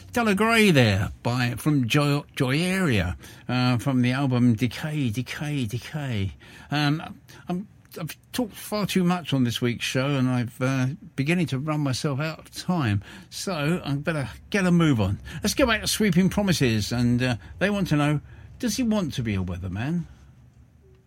Della Gray there from Joyeria, from the album Decay, Decay, Decay. I've talked far too much on this week's show, and I've beginning to run myself out of time, so I better get a move on. Let's go back to Sweeping Promises, and they want to know, does he want to be a weatherman?